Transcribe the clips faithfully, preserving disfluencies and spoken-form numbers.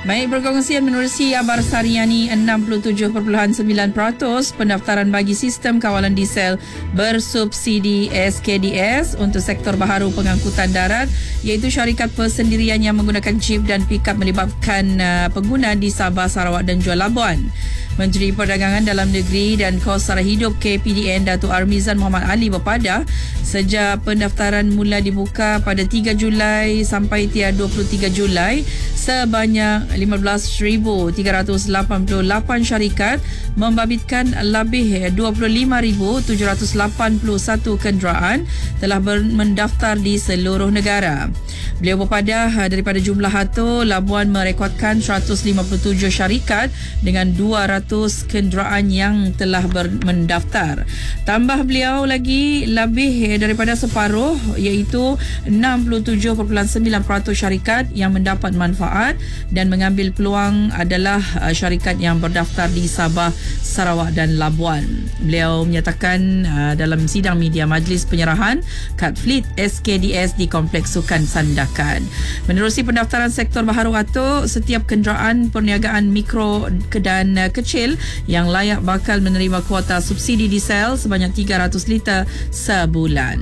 Baik, berkongsian menerusi Abar Sariani, enam puluh tujuh perpuluhan sembilan peratus pendaftaran bagi sistem kawalan diesel bersubsidi S K D S untuk sektor baharu pengangkutan darat, iaitu syarikat persendirian yang menggunakan jeep dan pikap melibatkan uh, pengguna di Sabah, Sarawak dan Johor Labuan. Menteri Perdagangan Dalam Negeri dan Kos Sara Hidup K P D N Datuk Armizan Muhammad Ali berpadah sejak pendaftaran mula dibuka pada tiga Julai sampai dua puluh tiga Julai, sebanyak lima belas ribu tiga ratus lapan puluh lapan syarikat membabitkan lebih dua puluh lima ribu tujuh ratus lapan puluh satu kenderaan telah mendaftar di seluruh negara. Beliau berpadah daripada jumlah itu, Labuan merekodkan seratus lima puluh tujuh syarikat dengan dua ratus kenderaan yang telah ber- mendaftar. Tambah beliau lagi, lebih daripada separuh iaitu enam puluh tujuh perpuluhan sembilan peratus syarikat yang mendapat manfaat dan mengambil peluang adalah syarikat yang berdaftar di Sabah, Sarawak dan Labuan. Beliau menyatakan uh, dalam sidang media Majlis Penyerahan kad fleet S K D S di Kompleks Sukan Sandakan. Menerusi pendaftaran sektor baharu itu, setiap kenderaan perniagaan mikro dan uh, kecil yang layak bakal menerima kuota subsidi diesel sebanyak tiga ratus liter sebulan.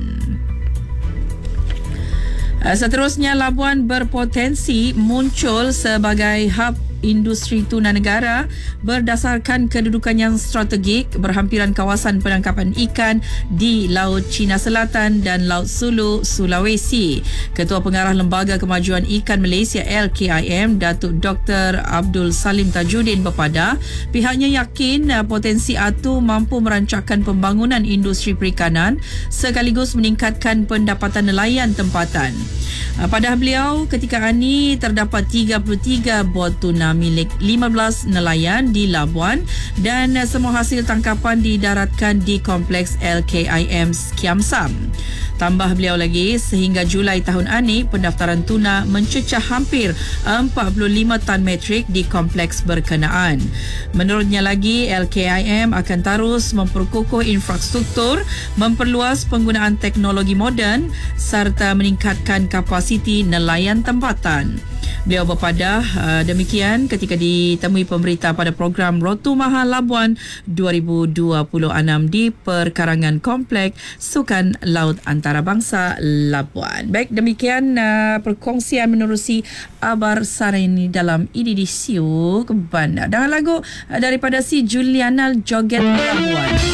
Seterusnya, Labuan berpotensi muncul sebagai hub industri tunanegara berdasarkan kedudukan yang strategik berhampiran kawasan penangkapan ikan di Laut Cina Selatan dan Laut Sulu, Sulawesi. Ketua Pengarah Lembaga Kemajuan Ikan Malaysia L K I M, Datuk Doktor Abdul Salim Tajuddin berpadah, pihaknya yakin potensi itu mampu merancangkan pembangunan industri perikanan sekaligus meningkatkan pendapatan nelayan tempatan. Pada beliau, ketika ini terdapat tiga puluh tiga bot tuna milik lima belas nelayan di Labuan dan semua hasil tangkapan didaratkan di Kompleks L K I M Kiamsam. Tambah beliau lagi, sehingga Julai tahun ini, pendaftaran tuna mencecah hampir empat puluh lima tan metrik di kompleks berkenaan. Menurutnya lagi, L K I M akan terus memperkukuh infrastruktur, memperluas penggunaan teknologi moden serta meningkatkan kapasiti nelayan tempatan. Beliau berpadah uh, demikian ketika ditemui pemberita pada program Rotu Mahal Labuan dua ribu dua puluh enam di perkarangan Kompleks Sukan Laut Antarabangsa Labuan. Baik, demikian uh, perkongsian menerusi Abar Sariani dalam edisi Bandar. Dengan lagu uh, daripada si Juliana Joget Labuan.